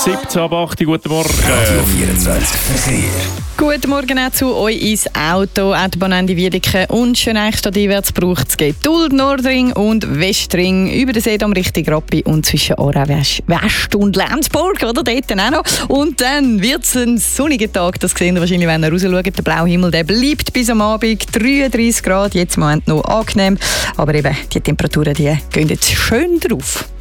17 ab 8. Guten Morgen. Radio 24 Verkehr. Guten Morgen auch zu euch ins Auto. Autobahnende Wiedeke und Schöneichstadt einwärts braucht es Geduld, Nordring und Westring über den Seedamm Richtung Rappi und zwischen Aarau West und Lenzburg, oder dort auch noch. Und dann wird es ein sonniger Tag, das sehen wir wahrscheinlich, wenn ihr rausschaut. Der blaue Himmel, der bleibt bis am Abend 33 Grad, jetzt im Moment noch angenehm, aber eben die Temperaturen, die gehen jetzt schön drauf.